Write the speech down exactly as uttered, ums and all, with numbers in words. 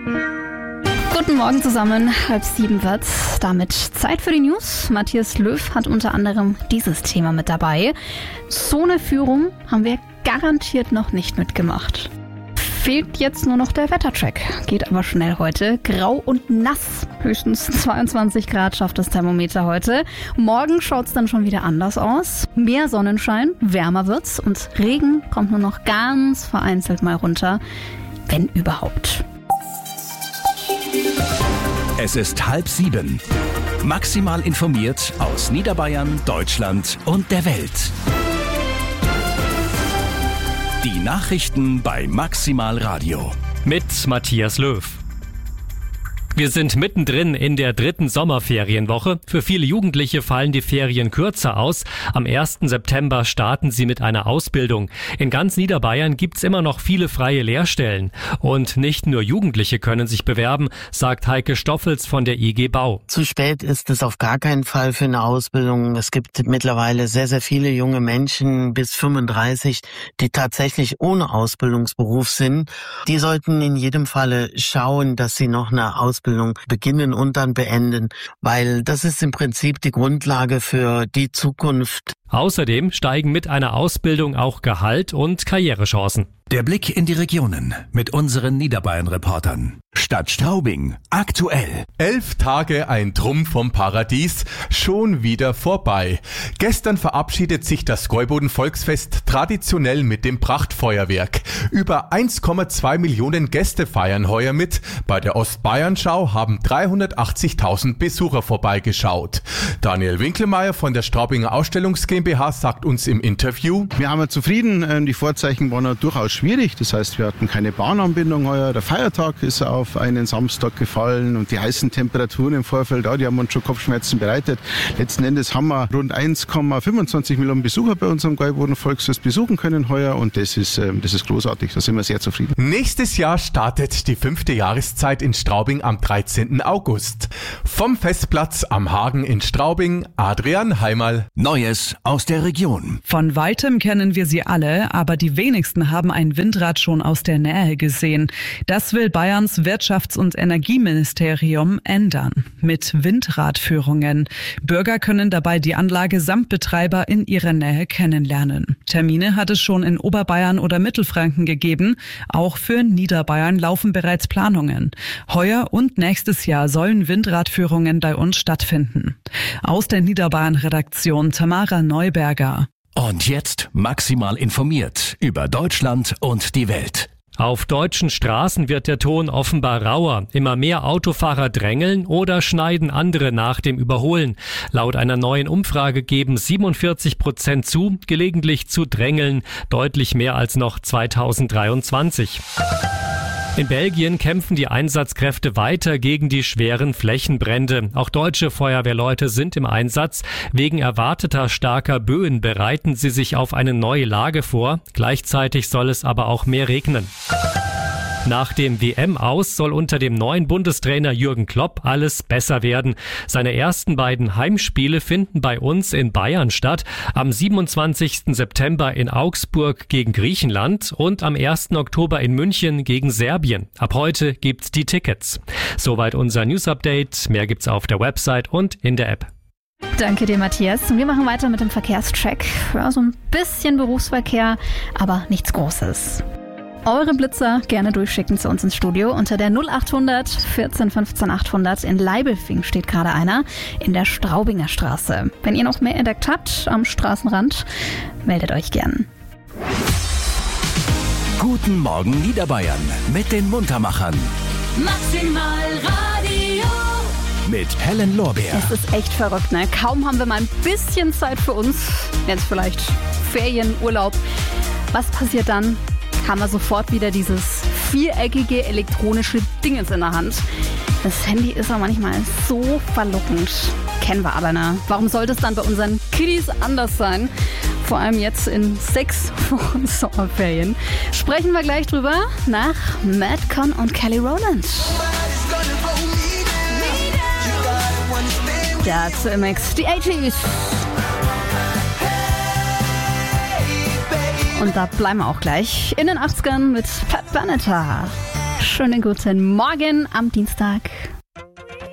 Guten Morgen zusammen, halb sieben wird's. Damit Zeit für die News. Matthias Löw hat unter anderem dieses Thema mit dabei. So eine Führung haben wir garantiert noch nicht mitgemacht. Fehlt jetzt nur noch der Wettercheck. Geht aber schnell heute. Grau und nass. Höchstens zweiundzwanzig Grad schafft das Thermometer heute. Morgen schaut's dann schon wieder anders aus. Mehr Sonnenschein, wärmer wird's und Regen kommt nur noch ganz vereinzelt mal runter. Wenn überhaupt. Es ist halb sieben. Maximal informiert aus Niederbayern, Deutschland und der Welt. Die Nachrichten bei Maximal Radio. Mit Matthias Löw. Wir sind mittendrin in der dritten Sommerferienwoche. Für viele Jugendliche fallen die Ferien kürzer aus. Am ersten September starten sie mit einer Ausbildung. In ganz Niederbayern gibt's immer noch viele freie Lehrstellen. Und nicht nur Jugendliche können sich bewerben, sagt Heike Stoffels von der I G Bau. Zu spät ist es auf gar keinen Fall für eine Ausbildung. Es gibt mittlerweile sehr, sehr viele junge Menschen bis fünfunddreißig, die tatsächlich ohne Ausbildungsberuf sind. Die sollten in jedem Falle schauen, dass sie noch eine Ausbildung beginnen und dann beenden, weil das ist im Prinzip die Grundlage für die Zukunft. Außerdem steigen mit einer Ausbildung auch Gehalt und Karrierechancen. Der Blick in die Regionen mit unseren Niederbayern-Reportern. Stadt Straubing, aktuell. Elf Tage ein Trumpf vom Paradies, schon wieder vorbei. Gestern verabschiedet sich das Gäuboden-Volksfest traditionell mit dem Prachtfeuerwerk. Über eins Komma zwei Millionen Gäste feiern heuer mit. Bei der Ostbayernschau haben dreihundertachtzigtausend Besucher vorbeigeschaut. Daniel Winkelmeier von der Straubinger Ausstellungs GmbH sagt uns im Interview: Wir haben zufrieden, die Vorzeichen waren durchaus schwierig. Das heißt, wir hatten keine Bahnanbindung heuer. Der Feiertag ist auf einen Samstag gefallen und die heißen Temperaturen im Vorfeld, ja, die haben uns schon Kopfschmerzen bereitet. Letzten Endes haben wir rund eins Komma fünfundzwanzig Millionen Besucher bei unserem Gäuboden-Volksfest besuchen können heuer und das ist, das ist großartig. Da sind wir sehr zufrieden. Nächstes Jahr startet die fünfte Jahreszeit in Straubing am dreizehnten August. Vom Festplatz am Hagen in Straubing, Adrian Heimal. Neues aus der Region. Von weitem kennen wir sie alle, aber die wenigsten haben ein Windrad schon aus der Nähe gesehen. Das will Bayerns Wirtschafts- und Energieministerium ändern. Mit Windradführungen. Bürger können dabei die Anlage samt Betreiber in ihrer Nähe kennenlernen. Termine hat es schon in Oberbayern oder Mittelfranken gegeben. Auch für Niederbayern laufen bereits Planungen. Heuer und nächstes Jahr sollen Windradführungen bei uns stattfinden. Aus der Niederbayern-Redaktion Tamara Neuberger. Und jetzt maximal informiert über Deutschland und die Welt. Auf deutschen Straßen wird der Ton offenbar rauer. Immer mehr Autofahrer drängeln oder schneiden andere nach dem Überholen. Laut einer neuen Umfrage geben siebenundvierzig Prozent zu, gelegentlich zu drängeln, deutlich mehr als noch zweitausenddreiundzwanzig. In Belgien kämpfen die Einsatzkräfte weiter gegen die schweren Flächenbrände. Auch deutsche Feuerwehrleute sind im Einsatz. Wegen erwarteter starker Böen bereiten sie sich auf eine neue Lage vor. Gleichzeitig soll es aber auch mehr regnen. Nach dem W M-Aus soll unter dem neuen Bundestrainer Jürgen Klopp alles besser werden. Seine ersten beiden Heimspiele finden bei uns in Bayern statt. Am siebenundzwanzigsten September in Augsburg gegen Griechenland und am ersten Oktober in München gegen Serbien. Ab heute gibt's die Tickets. Soweit unser News-Update. Mehr gibt's auf der Website und in der App. Danke dir, Matthias. Und wir machen weiter mit dem Verkehrscheck. Ja, so ein bisschen Berufsverkehr, aber nichts Großes. Eure Blitzer gerne durchschicken zu uns ins Studio unter der null achthundert vierzehn fünfzehn achthundert. In Leibelfing steht gerade einer in der Straubinger Straße. Wenn ihr noch mehr entdeckt habt am Straßenrand, meldet euch gern. Guten Morgen Niederbayern mit den Muntermachern. Maximal Radio. Mit Helen Lorbeer. Es ist echt verrückt, ne? Kaum haben wir mal ein bisschen Zeit für uns. Jetzt vielleicht Ferien, Urlaub. Was passiert dann? Haben wir sofort wieder dieses viereckige elektronische Dingens in der Hand. Das Handy ist auch manchmal so verlockend. Kennen wir aber, ne? Warum sollte es dann bei unseren Kiddies anders sein? Vor allem jetzt in sechs Wochen Sommerferien. Sprechen wir gleich drüber nach Madcon und Kelly Rowland. Ja, zu M X, die achtziger. Und da bleiben wir auch gleich in den achtzigern mit Pat Benatar. Schönen guten Morgen am Dienstag.